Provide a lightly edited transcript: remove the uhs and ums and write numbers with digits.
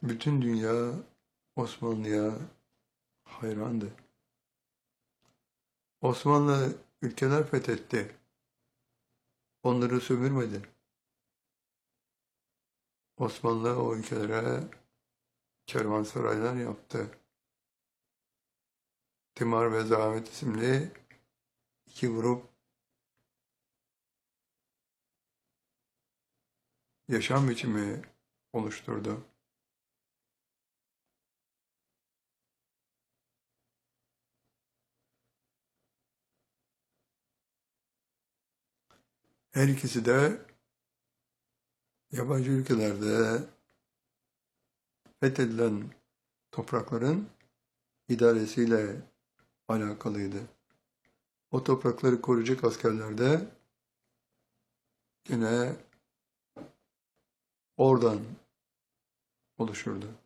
Bütün dünya Osmanlı'ya hayrandı. Osmanlı ülkeler fethetti. Onları sömürmedi. Osmanlı o ülkelere kervansaraylar yaptı. Timar ve Zahmet isimli iki grup yaşam biçimi oluşturdu. Her ikisi de yabancı ülkelerde fethedilen toprakların idaresiyle alakalıydı. O toprakları koruyacak askerler de yine oradan oluşurdu.